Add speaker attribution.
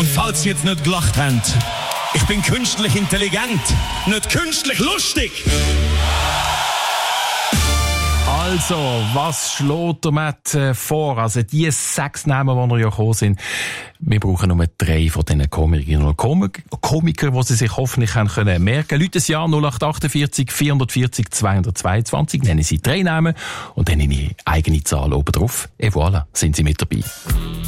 Speaker 1: Und falls Sie jetzt nicht gelacht haben, ich bin künstlich intelligent, nicht künstlich lustig.
Speaker 2: Also, was schlägt der Matt vor? Also, die 6 Namen, die ja gekommen sind, wir brauchen nur 3 von diesen Komikern, die sie sich hoffentlich merken können. Leute das Jahr 0848 440 222, nennen Sie 3 Namen und dann Ihre eigene Zahl oben drauf. Et voilà, sind Sie mit dabei.